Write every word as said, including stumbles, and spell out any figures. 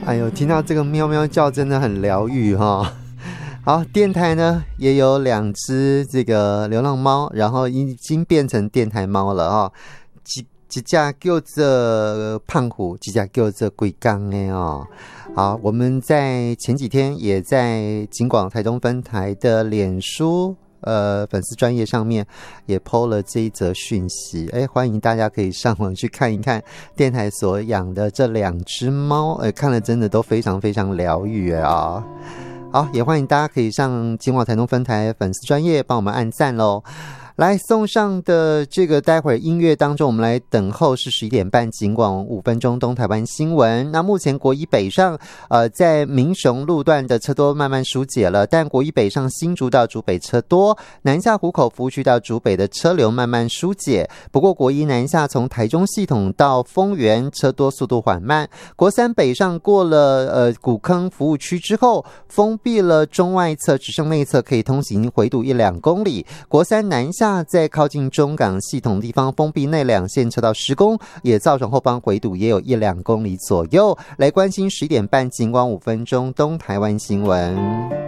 哎呦，听到这个喵喵叫真的很疗愈哈。好，电台呢也有两只这个流浪猫，然后已经变成电台猫了哈。一一只叫做胖虎，一只叫做龟缸的哦。好，我们在前几天也在警广台中分台的脸书呃粉丝专页上面也 po 了这一则讯息，哎，欢迎大家可以上网去看一看电台所养的这两只猫，哎，看了真的都非常非常疗愈啊。好，也欢迎大家可以上警广台中分台粉丝专页帮我们按赞咯。来送上的这个待会儿音乐当中，我们来等候是十一点半警广五分钟东台湾新闻。那目前国一北上呃在民雄路段的车多慢慢疏解了，但国一北上新竹到竹北车多，南下湖口服务区到竹北的车流慢慢疏解。不过国一南下从台中系统到丰原车多速度缓慢。国三北上过了呃古坑服务区之后，封闭了中外侧，只剩内侧可以通行，回堵一两公里。国三南下在靠近中港系统地方封闭内两线车道施工，也造成后方回堵也有一两公里左右。来关心十一点半警广五分钟东台湾新闻。